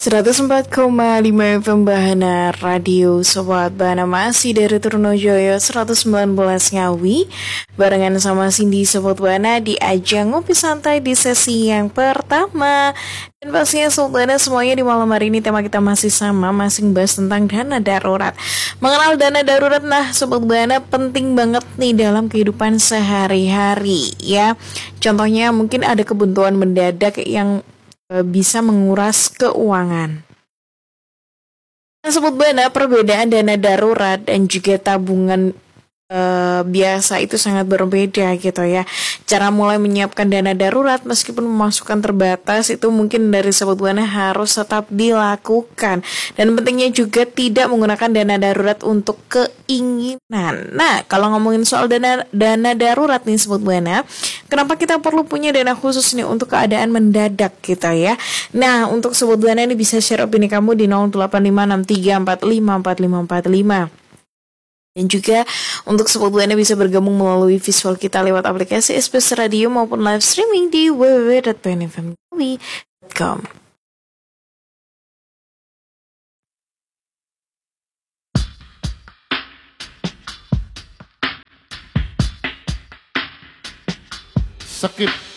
104,5 Pembahana Radio Sobat Bana masih dari Trunojoyo 119 Ngawi barengan sama Cindy Sobat Bana di ajang ngopi santai di sesi yang pertama. Dan pastinya Sobat Bana semuanya di malam hari ini tema kita masih sama, masih bahas tentang dana darurat. Mengenal dana darurat, nah Sobat Bana penting banget nih dalam kehidupan sehari-hari ya. Contohnya mungkin ada kebutuhan mendadak yang bisa menguras keuangan. Nah, sebut Bana, perbedaan dana darurat dan juga tabungan biasa itu sangat berbeda gitu ya. Cara mulai menyiapkan dana darurat meskipun pemasukan terbatas itu mungkin dari Sobat Bana harus tetap dilakukan. Dan pentingnya juga tidak menggunakan dana darurat untuk keinginan. Nah, kalau ngomongin soal dana darurat nih Sobat Bana, kenapa kita perlu punya dana khusus nih untuk keadaan mendadak gitu ya. Nah, untuk Sobat Bana ini bisa share opini kamu di 085634545545. Dan juga untuk Sobat Buana bisa bergabung melalui visual kita lewat aplikasi SBS Radio maupun live streaming di www.pnfmgawi.com. Skip.